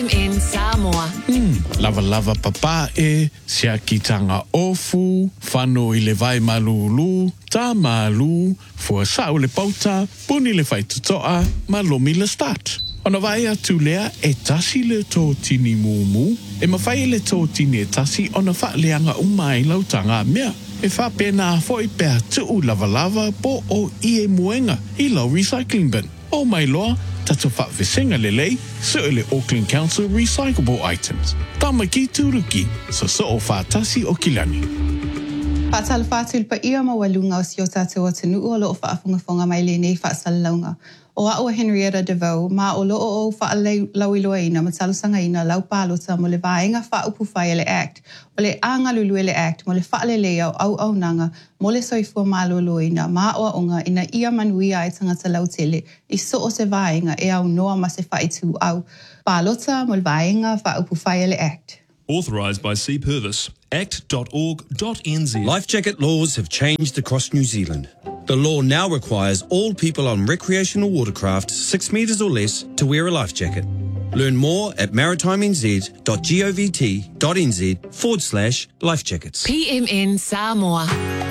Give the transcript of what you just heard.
in Samoa. Lava lava papa sia kitanga ofu, whano I le vai malulu, tā malu, fua sao le pauta, puni le whai tutoa, malomi le start. Ona vai atu lea tasi le tō tini mumu, mawhai le tō tini tasi ona wha leanga umai lautanga mea. Wha pēnā foi pēr tuu lava lava po o I muenga I lau recycling bin. O mai loa, tatu wha visenga lelei, so le Auckland Council recyclable items. Tama ki turuki, so o whātasi o Kilani. Whātala whātul pa ia mawalunga o sio tātou o tanu o loo whaafungafonga mai le nei whaasalaunga. O aua Henrietta DeVoe, ma o loo o whaalauiloaina matalusanga ina lau pālota mo le vaenga whaupu whai le act, o le angalulu le act, mo le whaalelea o au nanga, mo le soifua maloloina, ma o aunga ina ia manuia e tangata lautele, I so o se vaenga e au noa ma se whaitu au. Pālota mo le vaenga whaupu whai le act. Authorised by C. Purvis, act.org.nz. Life jacket laws have changed across New Zealand. The law now requires all people on recreational watercraft 6 metres or less to wear a life jacket. Learn more at maritimeng.govt.nz/life jackets. PMN Samoa.